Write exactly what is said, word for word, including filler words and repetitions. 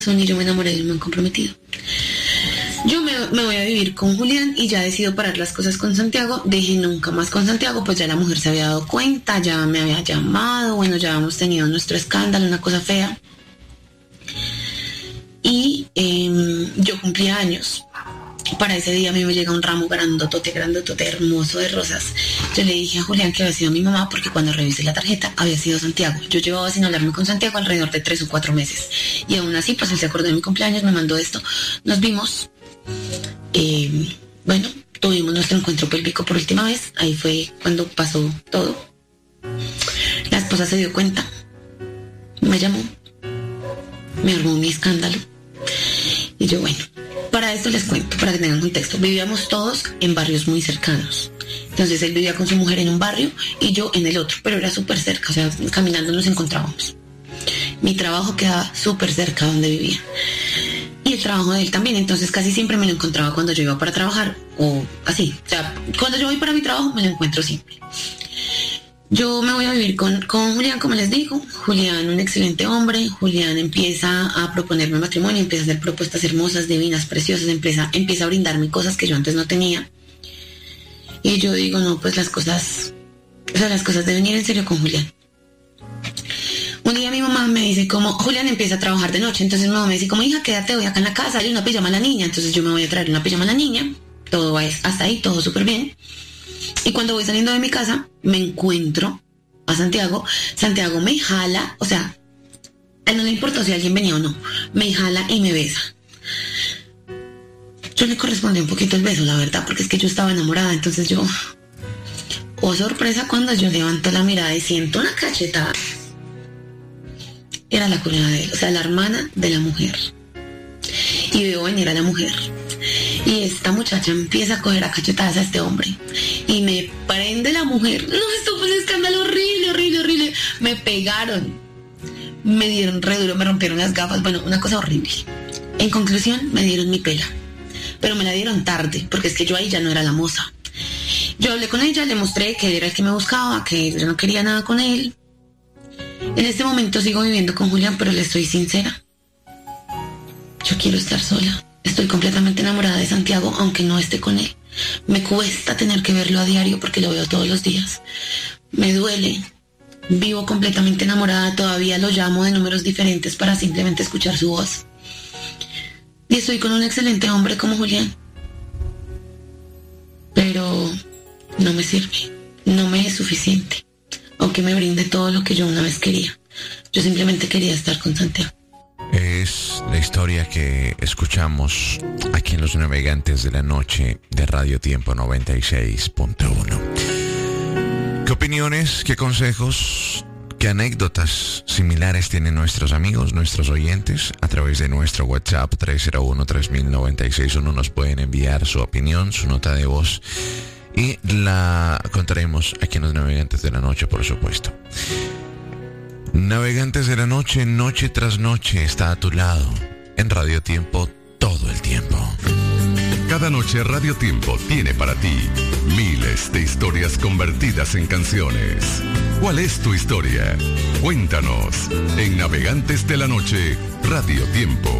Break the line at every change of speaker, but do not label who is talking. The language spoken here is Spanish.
y yo me enamoré de un man comprometido. Yo me, me voy a vivir con Julián y ya decido parar las cosas con Santiago. Dejé nunca más con Santiago, pues ya la mujer se había dado cuenta, ya me había llamado, bueno, ya habíamos tenido nuestro escándalo, una cosa fea. Y eh, yo cumplía años. Para ese día a mí me llega un ramo grandotote, grandotote, hermoso de rosas. Yo le dije a Julián que había sido mi mamá porque cuando revisé la tarjeta había sido Santiago. Yo llevaba sin hablarme con Santiago alrededor de tres o cuatro meses. Y aún así, pues él se acordó de mi cumpleaños, me mandó esto. Nos vimos. Eh, bueno, tuvimos nuestro encuentro pélvico por última vez. Ahí fue cuando pasó todo. La esposa se dio cuenta. Me llamó. Me armó mi escándalo. Y yo, bueno... Para esto les cuento, para que tengan contexto. Vivíamos todos en barrios muy cercanos. Entonces él vivía con su mujer en un barrio y yo en el otro, pero era súper cerca, o sea, caminando nos encontrábamos. Mi trabajo quedaba súper cerca donde vivía. Y el trabajo de él también, entonces casi siempre me lo encontraba cuando yo iba para trabajar, o así. O sea, cuando yo voy para mi trabajo me lo encuentro siempre. Yo me voy a vivir con, con Julián, como les digo. Julián, un excelente hombre. Julián empieza a proponerme matrimonio, empieza a hacer propuestas hermosas, divinas, preciosas, empieza, empieza a brindarme cosas que yo antes no tenía. Y yo digo, no, pues las cosas, o sea, las cosas deben ir en serio con Julián. Un día mi mamá me dice como, Julián empieza a trabajar de noche, entonces mi mamá me dice como, hija, quédate hoy acá en la casa, dale una pijama a la niña. Entonces yo me voy a traer una pijama a la niña, todo va hasta ahí, todo súper bien. Y cuando voy saliendo de mi casa, me encuentro a Santiago. Santiago me jala, o sea, a él no le importó si alguien venía o no. Me jala y me besa. Yo le correspondí un poquito el beso, la verdad, porque es que yo estaba enamorada. Entonces yo, oh sorpresa, cuando yo levanto la mirada y siento una cachetada. Era la cuñada de él, o sea, la hermana de la mujer. Y veo venir a la mujer. Y esta muchacha empieza a coger a cachetadas a este hombre. Y me prende la mujer. No, esto fue un escándalo horrible, horrible, horrible. Me pegaron. Me dieron re duro, me rompieron las gafas. Bueno, una cosa horrible. En conclusión, me dieron mi pela. Pero me la dieron tarde, porque es que yo ahí ya no era la moza. Yo hablé con ella, le mostré que era el que me buscaba, que yo no quería nada con él. En este momento sigo viviendo con Julián, pero le estoy sincera. Yo quiero estar sola. Estoy completamente enamorada de Santiago, aunque no esté con él. Me cuesta tener que verlo a diario porque lo veo todos los días. Me duele. Vivo completamente enamorada. Todavía lo llamo de números diferentes para simplemente escuchar su voz. Y estoy con un excelente hombre como Julián. Pero no me sirve. No me es suficiente. Aunque me brinde todo lo que yo una vez quería. Yo simplemente quería estar con Santiago.
Es la historia que escuchamos aquí en Los Navegantes de la Noche de Radio Tiempo noventa y seis punto uno. ¿Qué opiniones, qué consejos, qué anécdotas similares tienen nuestros amigos, nuestros oyentes? A través de nuestro WhatsApp tres cero uno, tres mil noventa y seis uno nos pueden enviar su opinión, su nota de voz y la contaremos aquí en Los Navegantes de la Noche, por supuesto. Navegantes de la Noche, noche tras noche, está a tu lado, en Radio Tiempo, todo el tiempo.
Cada noche Radio Tiempo tiene para ti miles de historias convertidas en canciones. ¿Cuál es tu historia? Cuéntanos en Navegantes de la Noche, Radio Tiempo.